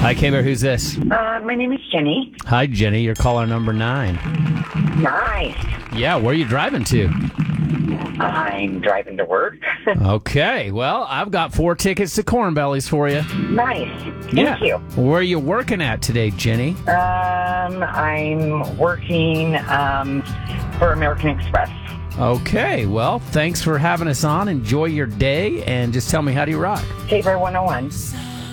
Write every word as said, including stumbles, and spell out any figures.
Hi, K-Bear. Who's this? Uh, my name is Jenny. Hi, Jenny. You're caller number nine. Nice. Yeah, where are you driving to? I'm driving to work. Okay. Well, I've got four tickets to Corn Bellies for you. Nice. Thank yeah. you. Where are you working at today, Jenny? Um, I'm working um, for American Express. Okay. Well, thanks for having us on. Enjoy your day, and just tell me, how do you rock? K-Bear one oh one.